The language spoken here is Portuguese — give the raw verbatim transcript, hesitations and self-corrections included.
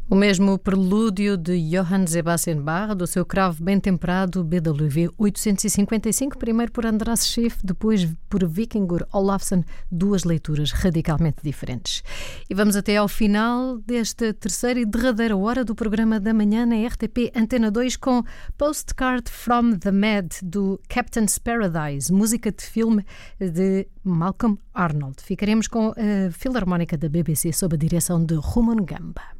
O mesmo prelúdio de Johann Sebastian Bach, do seu cravo bem temperado B W oitocentos e cinquenta e cinco, primeiro por András Schiff, depois por Vikingur Olafsson, duas leituras radicalmente diferentes. E vamos até ao final desta terceira e derradeira hora do programa da manhã na R T P Antena dois com Postcard from the Mad, do Captain's Paradise, música de filme de Malcolm Arnold. Ficaremos com a Filarmónica da B B C sob a direção de Rumon Gamba.